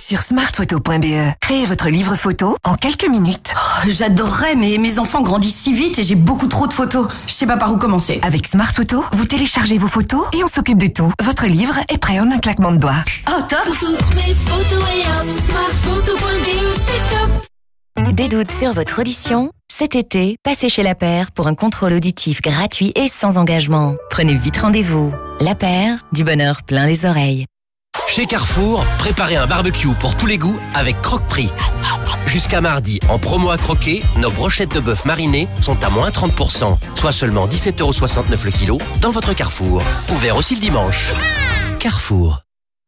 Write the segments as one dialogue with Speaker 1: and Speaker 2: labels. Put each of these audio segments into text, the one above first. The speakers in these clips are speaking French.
Speaker 1: Sur smartphoto.be, créez votre livre photo en quelques minutes.
Speaker 2: Oh, j'adorerais, mais mes enfants grandissent si vite et j'ai beaucoup trop de photos. Je sais pas par où commencer.
Speaker 1: Avec Smartphoto, vous téléchargez vos photos et on s'occupe de tout. Votre livre est prêt en un claquement de doigts.
Speaker 2: Oh, top!
Speaker 3: Pour toutes mes photos et hop, smartphoto.be, c'est top.
Speaker 4: Des doutes sur votre audition? Cet été, passez chez La Paire pour un contrôle auditif gratuit et sans engagement. Prenez vite rendez-vous. La Paire, du bonheur plein les oreilles.
Speaker 5: Chez Carrefour, préparez un barbecue pour tous les goûts avec Croque-Prix. Jusqu'à mardi, en promo à croquer, nos brochettes de bœuf marinées sont à moins 30%, soit seulement 17,69€ le kilo dans votre Carrefour. Ouvert aussi le dimanche. Carrefour.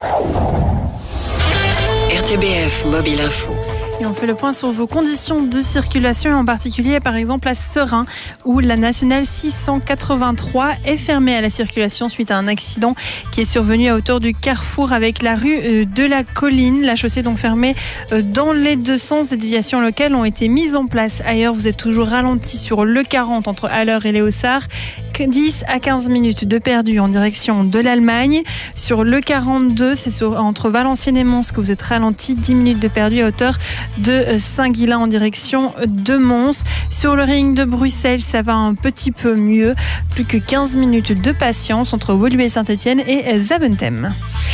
Speaker 6: RTBF Mobile Info.
Speaker 7: Et on fait le point sur vos conditions de circulation, et en particulier par exemple à Serein, où la nationale 683 est fermée à la circulation suite à un accident qui est survenu à hauteur du carrefour avec la rue de la Colline. La chaussée est donc fermée dans les deux sens. Des déviations locales ont été mises en place. Ailleurs, vous êtes toujours ralenti sur le 40 entre Haller et Léossard. 10 à 15 minutes de perdu en direction de l'Allemagne. Sur le 42, c'est entre Valenciennes et Mons que vous êtes ralenti. 10 minutes de perdu à hauteur de Saint-Guilain en direction de Mons. Sur le ring de Bruxelles, ça va un petit peu mieux. Plus que 15 minutes de patience entre Woluwe Saint-Etienne et Zaventem.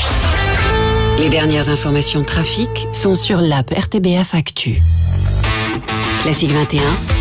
Speaker 6: Les dernières informations de trafic sont sur l'app RTBF Actu. Classique 21.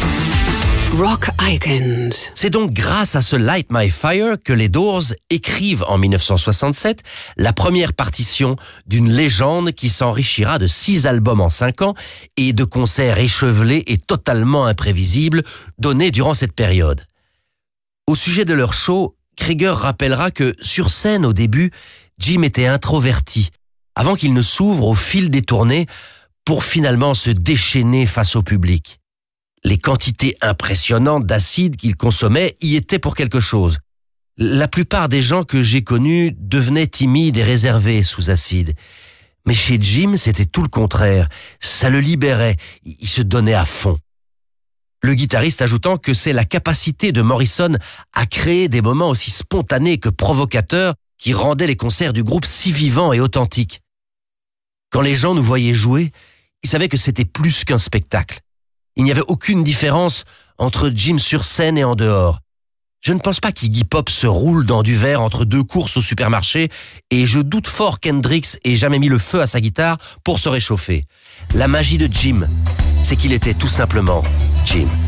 Speaker 6: Rock Icons.
Speaker 5: C'est donc grâce à ce Light My Fire que les Doors écrivent en 1967 la première partition d'une légende qui s'enrichira de 6 albums en 5 ans et de concerts échevelés et totalement imprévisibles donnés durant cette période. Au sujet de leur show, Krieger rappellera que sur scène au début, Jim était introverti avant qu'il ne s'ouvre au fil des tournées pour finalement se déchaîner face au public. Les quantités impressionnantes d'acide qu'il consommait y étaient pour quelque chose. La plupart des gens que j'ai connus devenaient timides et réservés sous acide. Mais chez Jim, c'était tout le contraire. Ça le libérait. Il se donnait à fond. Le guitariste ajoutant que c'est la capacité de Morrison à créer des moments aussi spontanés que provocateurs qui rendaient les concerts du groupe si vivants et authentiques. Quand les gens nous voyaient jouer, ils savaient que c'était plus qu'un spectacle. Il n'y avait aucune différence entre Jim sur scène et en dehors. Je ne pense pas qu'Iggy Pop se roule dans du verre entre deux courses au supermarché et je doute fort qu'Hendrix ait jamais mis le feu à sa guitare pour se réchauffer. La magie de Jim, c'est qu'il était tout simplement Jim.